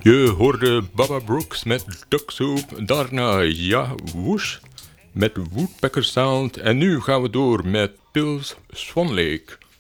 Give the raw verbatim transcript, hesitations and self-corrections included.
Je hoorde Baba Brooks met Duck Soup, daarna Ja Whoosh met Woodpecker Sound en nu gaan we door met Pils Swan Lake.